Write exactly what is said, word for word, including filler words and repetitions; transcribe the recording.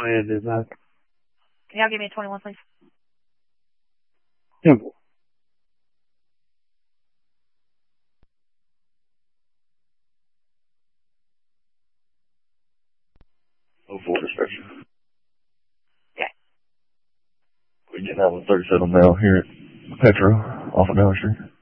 ahead, is that? Can y'all give me a twenty-one, please? Simple. Oh, four description. Okay. We get out with thirty-seven mail here at Petro off of Dollar Street.